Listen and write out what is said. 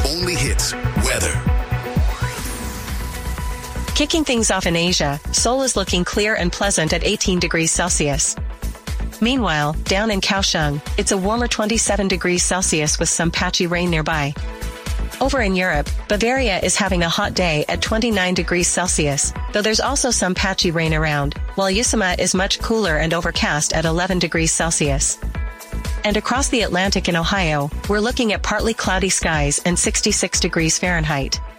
only hits weather. Kicking things off in Asia, Seoul is looking clear and pleasant at 18 degrees Celsius. Meanwhile, down in Kaohsiung, it's a warmer 27 degrees Celsius with some patchy rain nearby. Over in Europe, Bavaria is having a hot day at 29 degrees Celsius, though there's also some patchy rain around, while Usama is much cooler and overcast at 11 degrees Celsius. And across the Atlantic in Ohio, we're looking at partly cloudy skies and 66 degrees Fahrenheit.